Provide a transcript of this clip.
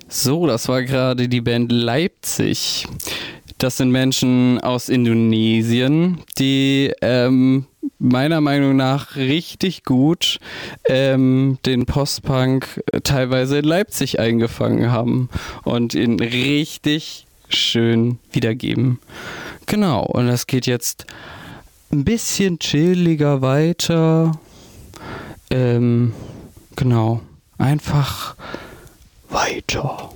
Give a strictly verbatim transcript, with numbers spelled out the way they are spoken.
So, das war gerade die Band Leipzig. Das sind Menschen aus Indonesien, die ähm, meiner Meinung nach richtig gut ähm, den Postpunk teilweise in Leipzig eingefangen haben und ihn richtig schön wiedergeben. Genau, und das geht jetzt ein bisschen chilliger weiter. Ähm, genau, einfach weiter.